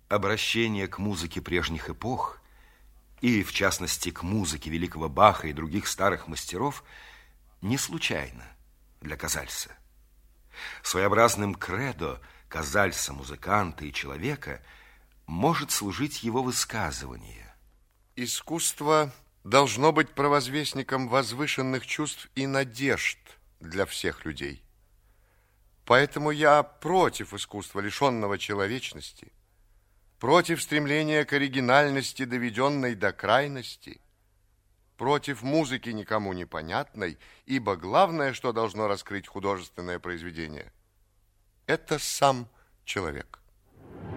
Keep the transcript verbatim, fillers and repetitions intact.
Обращение к музыке прежних эпох, и, в частности, к музыке великого Баха и других старых мастеров, не случайно для Казальса. Своеобразным кредо Казальса, музыканта и человека, может служить его высказывание. Искусство должно быть провозвестником возвышенных чувств и надежд для всех людей. Поэтому я против искусства, лишенного человечности, против стремления к оригинальности, доведенной до крайности, против музыки никому непонятной, ибо главное, что должно раскрыть художественное произведение, это сам человек.